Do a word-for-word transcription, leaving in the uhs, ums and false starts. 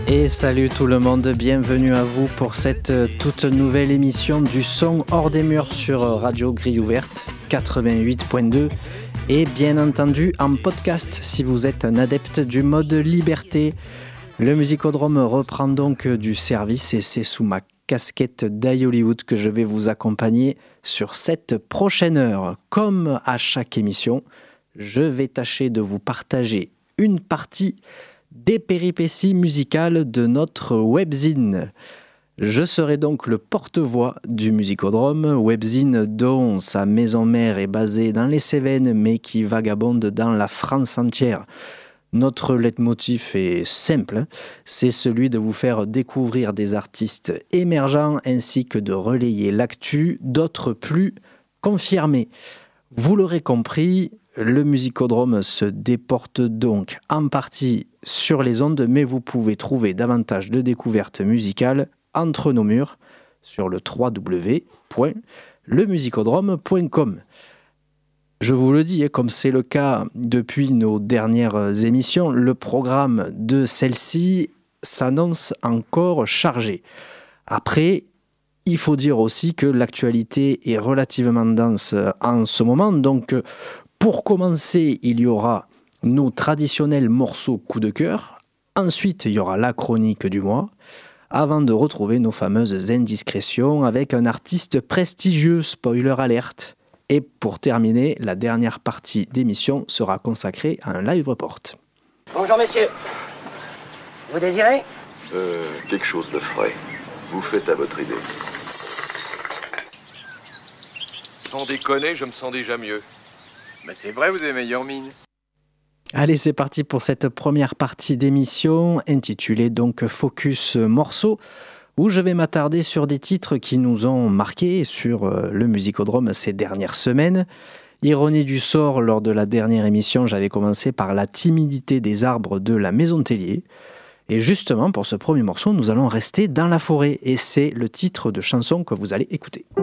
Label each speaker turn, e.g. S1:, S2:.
S1: Et salut tout le monde, bienvenue à vous pour cette toute nouvelle émission du son hors des murs sur Radio Grille Ouverte quatre-vingt-huit point deux et bien entendu en podcast si vous êtes un adepte du mode liberté. Le Musicodrome reprend donc du service et c'est sous ma casquette d'Aïe Hollywood que je vais vous accompagner sur cette prochaine heure. Comme à chaque émission, je vais tâcher de vous partager une partie des péripéties musicales de notre webzine. Je serai donc le porte-voix du Musicodrome, webzine dont sa maison mère est basée dans les Cévennes mais qui vagabonde dans la France entière. Notre leitmotiv est simple, c'est celui de vous faire découvrir des artistes émergents ainsi que de relayer l'actu d'autres plus confirmés. Vous l'aurez compris, le Musicodrome se déporte donc en partie sur les ondes, mais vous pouvez trouver davantage de découvertes musicales entre nos murs sur le w w w point le musicodrome point com. Je vous le dis, comme c'est le cas depuis nos dernières émissions, le programme de celle-ci s'annonce encore chargé. Après, il faut dire aussi que l'actualité est relativement dense en ce moment, donc pour commencer, il y aura nos traditionnels morceaux coup de cœur. Ensuite, il y aura la chronique du mois, avant de retrouver nos fameuses indiscrétions avec un artiste prestigieux, spoiler alerte. Et pour terminer, la dernière partie d'émission sera consacrée à un live report.
S2: Bonjour messieurs, vous désirez ?
S3: Euh, quelque chose de frais. Vous faites à votre idée.
S4: Sans déconner, je me sens déjà mieux.
S5: Bah c'est vrai, vous avez meilleure mine.
S1: Allez, c'est parti pour cette première partie d'émission, intitulée donc Focus Morceaux, où je vais m'attarder sur des titres qui nous ont marqués sur le Musicodrome ces dernières semaines. Ironie du sort, lors de la dernière émission, j'avais commencé par la timidité des arbres de la Maison Tellier. Et justement, pour ce premier morceau, nous allons rester dans la forêt, et c'est le titre de chanson que vous allez écouter.